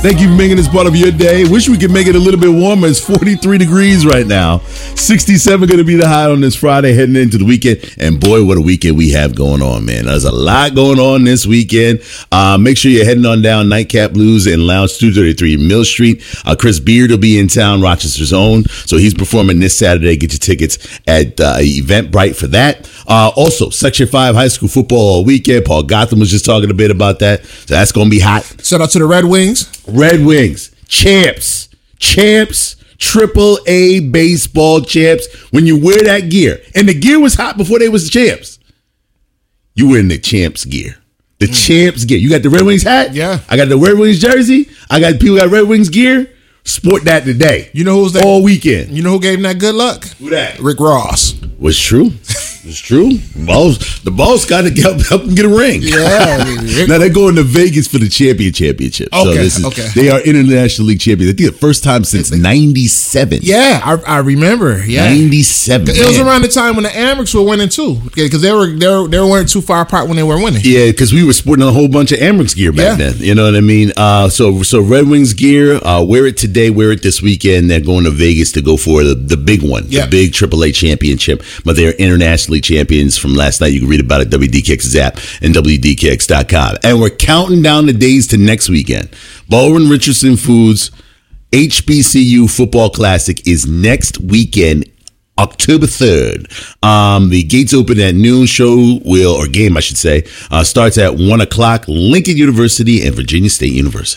Thank you for making this part of your day. Wish we could make it a little bit warmer. It's 43 degrees right now. 67 going to be the high on this Friday heading into the weekend. And boy, what a weekend we have going on, man. There's a lot going on this weekend. Make sure you're heading on down Nightcap Blues in Lounge 233 Mill Street. Chris Beard will be in town, Rochester's own. So he's performing this Saturday. Get your tickets at Eventbrite for that. Also, Section 5 high school football all weekend. Paul Gotham was just talking a bit about that. So that's going to be hot. Shout out to the Red Wings. Red Wings, champs, triple A baseball champs. When you wear that gear, and the gear was hot before they was the champs, you wearing the champs gear. The champs gear. You got the Red Wings hat? Yeah. I got the Red Wings jersey. I got people got Red Wings gear. Sport that today. You know who's that? All weekend. You know who gave him that good luck? Who that? Rick Ross. Was true. It's true. The boss got to help him get a ring. Yeah. Now they're going to Vegas for the championship. Okay. So they are International League champions. I think the first time since 97. Yeah, I remember. Yeah, 97. It was around the time when the Amherst were winning too, because they weren't too far apart when they were winning. Yeah, because we were sporting a whole bunch of Amherst gear back then. You know what I mean? So Red Wings gear. Wear it today. Wear it this weekend. They're going to Vegas to go for the big one, the big AAA championship. But they're internationally champions from last night. You can read about it at WDKX's app and WDKX.com. And we're counting down the days to next weekend. Baldwin Richardson Foods HBCU Football Classic is next weekend, October 3rd. The gates open at noon. Game, I should say, starts at 1 o'clock. Lincoln University and Virginia State University.